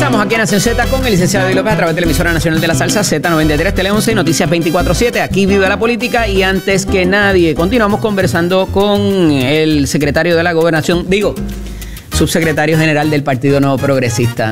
Regresamos aquí en Nación Z con el licenciado Eddie López a través de la emisora nacional de la salsa Z93, Tele 11, Noticias 24/7. Aquí vive la política y antes que nadie, continuamos conversando con el secretario de la Gobernación, subsecretario general del Partido Nuevo Progresista.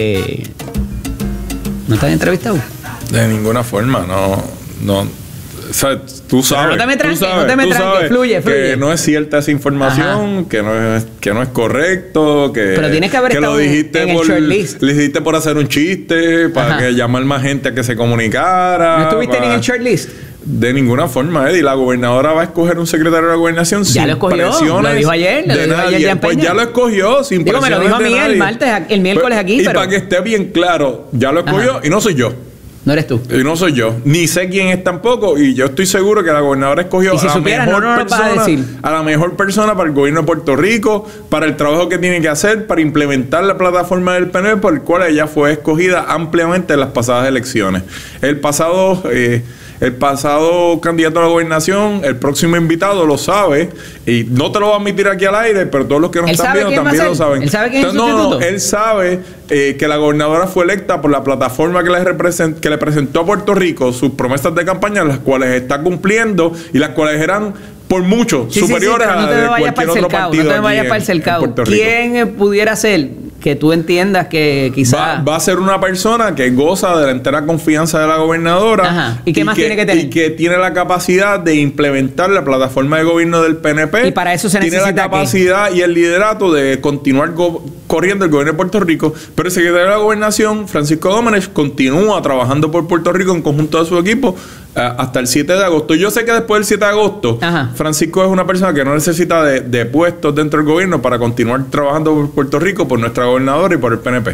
¿No estás entrevistado? De ninguna forma, no. O sea, tú sabes, no te me tranques, fluye. Que no es cierta esa información, que no es correcto, pero tienes que haber estado lo dijiste en el shortlist. Le dijiste por hacer un chiste, para que llamar más gente a que se comunicara. ¿No estuviste en el shortlist? De ninguna forma, Eddie. La gobernadora va a escoger un secretario de la gobernación ya lo escogió, lo dijo ayer, pues ya lo escogió sin presiones. Me lo dijo a mí el miércoles aquí. Y para que esté bien claro, ya lo escogió y no soy yo. No eres tú. Y no soy yo. Ni sé quién es tampoco. Y yo estoy seguro que la gobernadora escogió a la mejor persona para el gobierno de Puerto Rico, para el trabajo que tiene que hacer, para implementar la plataforma del PNP, por el cual ella fue escogida ampliamente en las pasadas elecciones. El pasado candidato a la gobernación, el próximo invitado lo sabe, y no te lo voy a admitir aquí al aire, pero todos los que nos están viendo también lo saben. ¿Él sabe quién es el sustituto? Él sabe que la gobernadora fue electa por la plataforma que le presentó a Puerto Rico sus promesas de campaña, las cuales está cumpliendo y las cuales eran por mucho superiores a de cualquier otro partido. No te vayas para el cercado. ¿Quién pudiera ser que tú entiendas que quizás va a ser una persona que goza de la entera confianza de la gobernadora? Ajá. ¿Y qué más tiene que tener? Y que tiene la capacidad de implementar la plataforma de gobierno del PNP. Y para eso se necesita tiene la capacidad y el liderato de continuar corriendo el gobierno de Puerto Rico. Pero el secretario de la Gobernación, Francisco Domenech, continúa trabajando por Puerto Rico en conjunto de su equipo hasta el 7 de agosto. Yo sé que después del 7 de agosto, Francisco es una persona que no necesita de puestos dentro del gobierno para continuar trabajando por Puerto Rico, por nuestra gobernadora y por el PNP.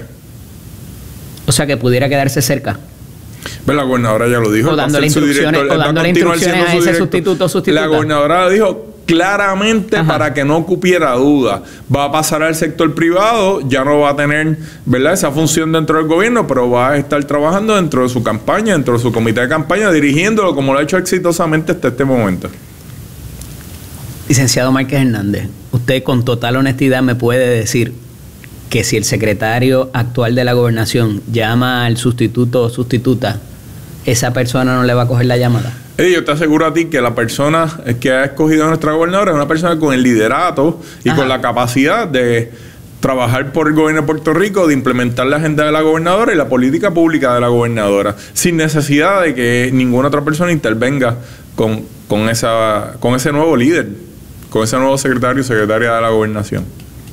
O sea, que pudiera quedarse cerca. Pero la gobernadora ya lo dijo. O dándole instrucciones a ese sustituto. La gobernadora lo dijo claramente para que no cupiera duda. Va a pasar al sector privado, ya no va a tener, ¿verdad?, esa función dentro del gobierno, pero va a estar trabajando dentro de su campaña, dentro de su comité de campaña, dirigiéndolo como lo ha hecho exitosamente hasta este momento. Licenciado Márquez Hernández, usted con total honestidad me puede decir que si el secretario actual de la Gobernación llama al sustituto o sustituta, esa persona no le va a coger la llamada. Yo te aseguro a ti que la persona que ha escogido a nuestra gobernadora es una persona con el liderato y con la capacidad de trabajar por el gobierno de Puerto Rico, de implementar la agenda de la gobernadora y la política pública de la gobernadora, sin necesidad de que ninguna otra persona intervenga con ese nuevo líder, con ese nuevo secretario o secretaria de la gobernación.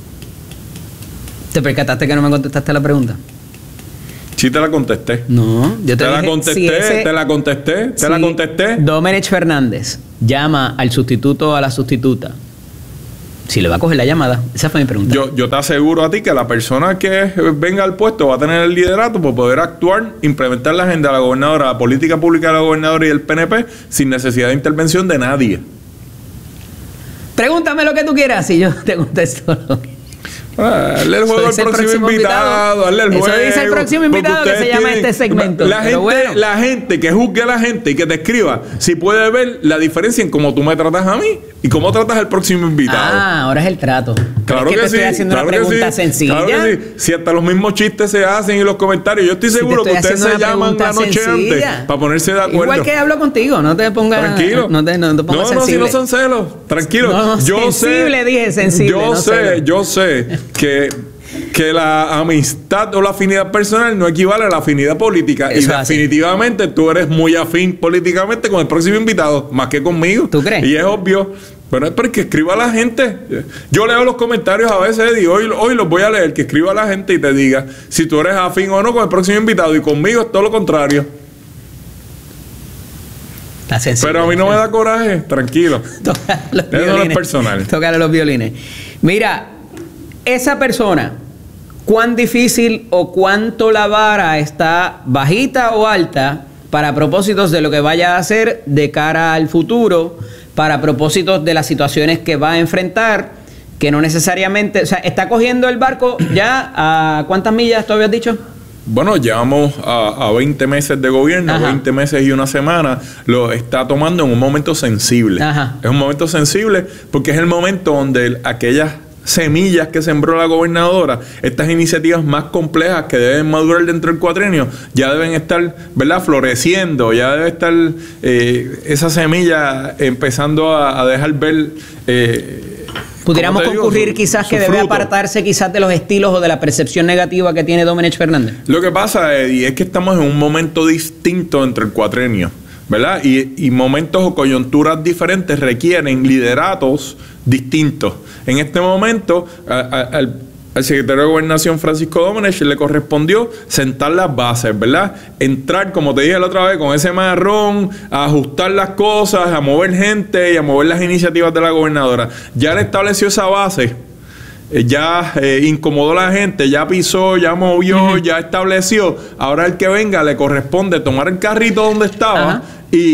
¿Te percataste que no me contestaste la pregunta? Sí te la contesté. No, yo te la contesté. Domenech Fernández llama al sustituto o a la sustituta, si le va a coger la llamada. Esa fue mi pregunta. Yo te aseguro a ti que la persona que venga al puesto va a tener el liderato para poder actuar, implementar la agenda de la gobernadora, la política pública de la gobernadora y el PNP sin necesidad de intervención de nadie. Pregúntame lo que tú quieras y yo te contesto lo que... Hazle el juego al próximo invitado. Hazle el juego. Eso dice el próximo invitado que se llama este segmento. La gente que juzgue a la gente y que te escriba, si puede ver la diferencia en cómo tú me tratas a mí y cómo tratas al próximo invitado. Ahora es el trato. Claro que sí. Estoy haciendo una pregunta sencilla. Claro que sí. Si hasta los mismos chistes se hacen en los comentarios, yo estoy seguro que ustedes se llaman la noche antes para ponerse de acuerdo. Igual que hablo contigo, no te pongas... Tranquilo. No te pongas sensible. Si no son celos. Tranquilo. No, yo sensible, dije sensible. Yo sé que la amistad o la afinidad personal no equivale a la afinidad política. Eso y definitivamente tú eres muy afín políticamente con el próximo invitado, más que conmigo. ¿Tú crees? Y es obvio. Pero es porque escriba a la gente. Yo leo los comentarios a veces y hoy los voy a leer. Que escriba a la gente y te diga si tú eres afín o no con el próximo invitado. Y conmigo es todo lo contrario. Pero a mí no me da coraje. Tranquilo. Eso no es personal. Tócale los violines. Mira, esa persona, ¿cuán difícil o cuánto la vara está bajita o alta para propósitos de lo que vaya a hacer de cara al futuro, para propósitos de las situaciones que va a enfrentar, que no necesariamente... O sea, ¿está cogiendo el barco ya a cuántas millas tú habías dicho? Bueno, llevamos a 20 meses de gobierno, 20 meses y una semana. Lo está tomando en un momento sensible. Es un momento sensible porque es el momento donde aquellas semillas que sembró la gobernadora, estas iniciativas más complejas que deben madurar dentro del cuatrienio, ya deben estar, ¿verdad?, floreciendo, ya debe estar esa semilla empezando a dejar ver... Pudiéramos concurrir quizás que debe apartarse quizás de los estilos o de la percepción negativa que tiene Domenech Fernández. Lo que pasa, Eddie, es que estamos en un momento distinto entre el cuatrenio, ¿verdad? Y momentos o coyunturas diferentes requieren lideratos distintos. En este momento, al secretario de Gobernación Francisco Domenech le correspondió sentar las bases, ¿verdad? Entrar, como te dije la otra vez, con ese marrón, a ajustar las cosas, a mover gente y a mover las iniciativas de la gobernadora. Ya le estableció esa base, ya incomodó a la gente, ya pisó, ya movió, ya estableció. Ahora el que venga le corresponde tomar el carrito donde estaba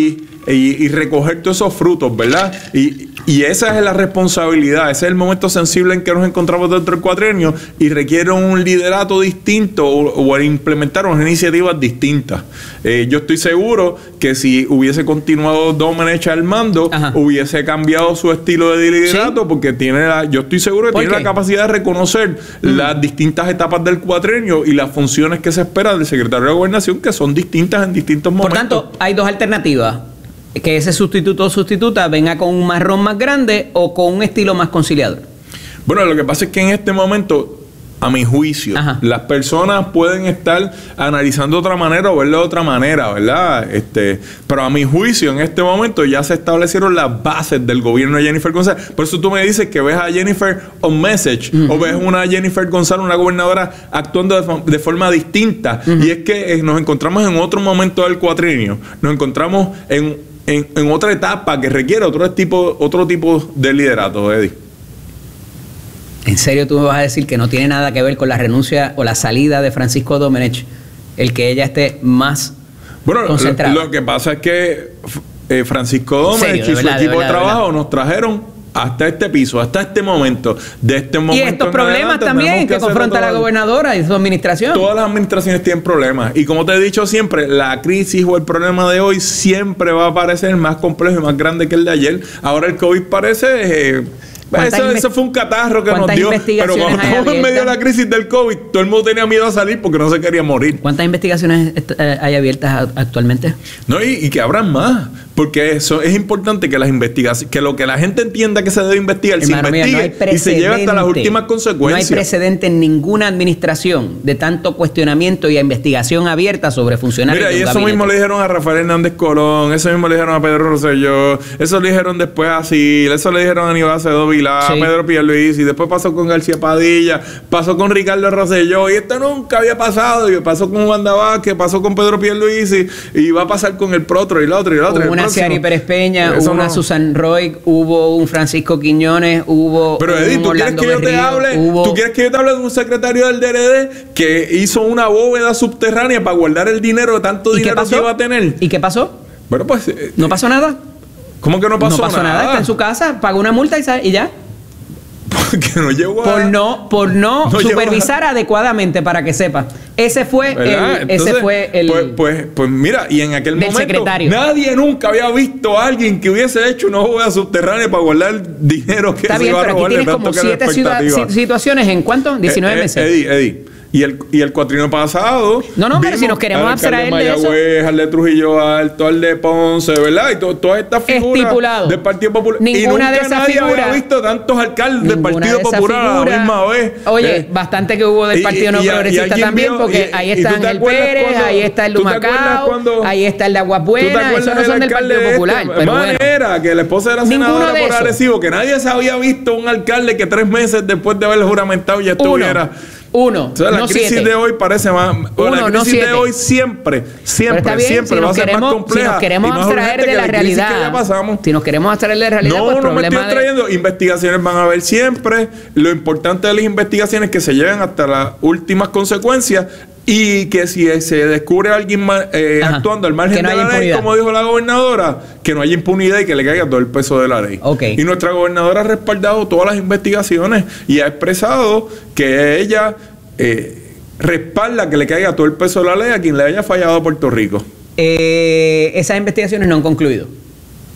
y recoger todos esos frutos, ¿verdad? Y esa es la responsabilidad, ese es el momento sensible en que nos encontramos dentro del cuatrienio y requiere un liderato distinto o implementar unas iniciativas distintas. Yo estoy seguro que si hubiese continuado Domenech al mando, hubiese cambiado su estilo de liderato, porque yo estoy seguro que tiene la capacidad de reconocer las distintas etapas del cuatrienio y las funciones que se esperan del secretario de Gobernación, que son distintas en distintos momentos. Por tanto, hay dos alternativas. Que ese sustituto o sustituta venga con un marrón más grande o con un estilo más conciliador. Bueno, lo que pasa es que en este momento, a mi juicio, las personas pueden estar analizando de otra manera o verlo de otra manera, ¿verdad? Pero a mi juicio, en este momento ya se establecieron las bases del gobierno de Jennifer González. Por eso tú me dices que ves a Jennifer on message o ves una Jennifer González, una gobernadora actuando de forma distinta. Y es que nos encontramos en otro momento del cuatrienio. Nos encontramos en otra etapa que requiere otro tipo de liderato, Eddie. ¿En serio tú me vas a decir que no tiene nada que ver con la renuncia o la salida de Francisco Domenech, el que ella esté más concentrada? Lo que pasa es que Francisco Domenech y su equipo de trabajo nos trajeron hasta este piso, hasta este momento. Y estos problemas también que confronta la gobernadora y su administración. Todas las administraciones tienen problemas. Y como te he dicho siempre, la crisis o el problema de hoy siempre va a parecer más complejo y más grande que el de ayer. Ahora el COVID parece... Eso fue un catarro que nos dio. Pero cuando estamos en medio de la crisis del COVID, todo el mundo tenía miedo a salir porque no se quería morir. ¿Cuántas investigaciones hay abiertas actualmente? No, y que habrán más. Porque eso es importante que las investigaciones, que lo que la gente entienda que se debe investigar, se investigue y se lleve hasta las últimas consecuencias. No hay precedente en ninguna administración de tanto cuestionamiento y investigación abierta sobre funcionarios. Mira, y eso mismo le dijeron a Rafael Hernández Colón, eso mismo le dijeron a Pedro Rosselló, eso le dijeron después a Sil, eso le dijeron a Aníbal Acevedo Vilá, a Pedro Pierluisi, y después pasó con García Padilla, pasó con Ricardo Rosselló, y esto nunca había pasado, y pasó con Wanda Vázquez, pasó con Pedro Pierluisi, y va a pasar con el Protro y la otra y la otra. Hubo una Ciari Pérez Peña, hubo una Susan Roy, hubo un Francisco Quiñones, hubo Pero Edith, ¿tú quieres que yo te hable? ¿Tú quieres que yo te hable de un secretario del DRD que hizo una bóveda subterránea para guardar el dinero, tanto dinero que iba a tener? ¿Y qué pasó? Bueno, pues... ¿No pasó nada? ¿Cómo que no pasó nada? No pasó nada, está en su casa, pagó una multa y ya. Porque no llegó a... Por no supervisar adecuadamente, para que sepa. Ese fue el... Pues mira, y en aquel momento secretario. Nadie nunca había visto a alguien que hubiese hecho una bóveda subterránea para guardar el dinero que se iba a robar. Está bien, pero aquí tienes como 7 situaciones en ¿cuánto? 19 meses. Eddie. Y el cuatrino pasado. No, pero si nos queremos abstraer de eso. Mayagüez, al de Trujillo Alto, al de Ponce, ¿verdad? Y todas estas figuras del Partido Popular. Ninguna de esas figuras. Había visto tantos alcales del Partido Popular a la misma vez. Oye, bastante que hubo del Partido No Progresista también, porque ahí está Ángel Pérez, ahí está el Lumacao, ahí está el de Aguas Buenas. Esos no son del Partido Popular. Pero bueno, que la esposa de la senadora por Arecibo, que nadie se había visto un alcalde que 3 meses después de haberle juramentado ya estuviera. O sea, la crisis de hoy parece más... la crisis de hoy siempre va a ser más compleja. Si nos queremos abstraer de la realidad. Si nos queremos abstraer de la realidad, no me estoy abstrayendo. Investigaciones van a haber siempre. Lo importante de las investigaciones es que se lleven hasta las últimas consecuencias. Y que si se descubre a alguien actuando al margen de la ley, como dijo la gobernadora, que no haya impunidad y que le caiga todo el peso de la ley. Y nuestra gobernadora ha respaldado todas las investigaciones y ha expresado que ella respalda que le caiga todo el peso de la ley a quien le haya fallado a Puerto Rico. Esas investigaciones no han concluido.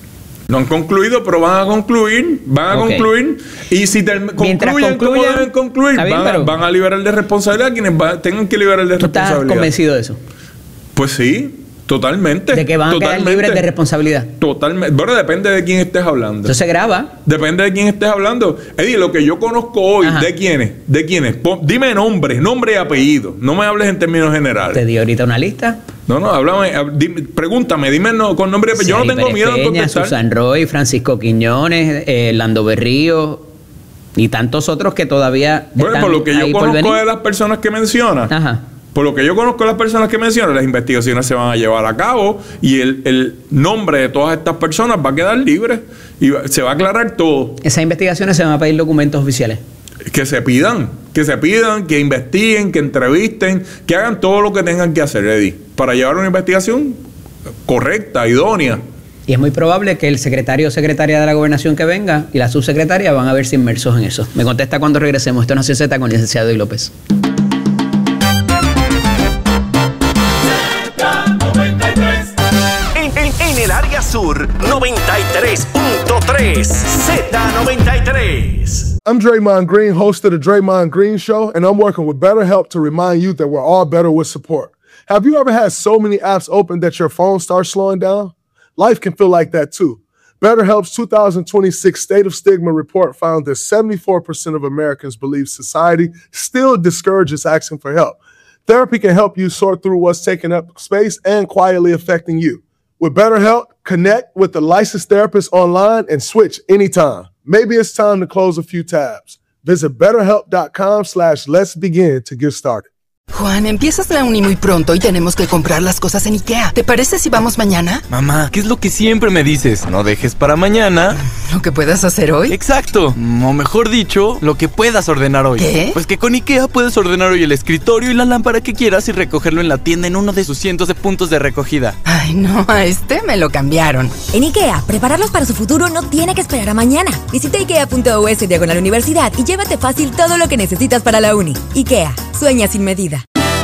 No han concluido, pero van a concluir. Y si concluyen como deben concluir, van a liberar de responsabilidad a quienes tengan que liberar de responsabilidad. ¿Tú estás convencido de eso? Pues sí. Totalmente. ¿De que van a quedar libres de responsabilidad? Totalmente. Bueno, depende de quién estés hablando. Eso se graba. Depende de quién estés hablando. Eddie, lo que yo conozco hoy, ¿de quiénes? Dime nombre y apellido. No me hables en términos generales. Te di ahorita una lista. No, háblame, pregúntame, dime con nombre y apellido. Yo no tengo miedo de contestar. Susan Roy, Francisco Quiñones, Lando Berrío y tantos otros que todavía bueno, por lo que yo conozco de las personas que mencionas. Por lo que yo conozco de las personas que mencionan, las investigaciones se van a llevar a cabo y el nombre de todas estas personas va a quedar libre y se va a aclarar todo. Esas investigaciones se van a pedir documentos oficiales. Que se pidan, que investiguen, que entrevisten, que hagan todo lo que tengan que hacer, Eddie, para llevar una investigación correcta, idónea. Y es muy probable que el secretario o secretaria de la gobernación que venga y la subsecretaria van a verse inmersos en eso. Me contesta cuando regresemos. Esto es Nación Z con el licenciado Eddie López. En el área sur, 93.3 Z93. I'm Draymond Green, host of the Draymond Green Show, and I'm working with BetterHelp to remind you that we're all better with support. Have you ever had so many apps open that your phone starts slowing down? Life can feel like that too. BetterHelp's 2026 State of Stigma report found that 74% of Americans believe society still discourages asking for help. Therapy can help you sort through what's taking up space and quietly affecting you. With BetterHelp, connect with a licensed therapist online and switch anytime. Maybe it's time to close a few tabs. Visit BetterHelp.com/let'sbegin to get started. Juan, empiezas la uni muy pronto y tenemos que comprar las cosas en IKEA. ¿Te parece si vamos mañana? Mamá, ¿qué es lo que siempre me dices? No dejes para mañana ¿lo que puedas hacer hoy? Exacto, o mejor dicho, lo que puedas ordenar hoy. ¿Qué? Pues que con IKEA puedes ordenar hoy el escritorio y la lámpara que quieras y recogerlo en la tienda en uno de sus cientos de puntos de recogida. Ay, no, a este me lo cambiaron. En IKEA, prepararlos para su futuro no tiene que esperar a mañana. Visita ikea.us/universidad y llévate fácil todo lo que necesitas para la uni. IKEA, sueña sin medida.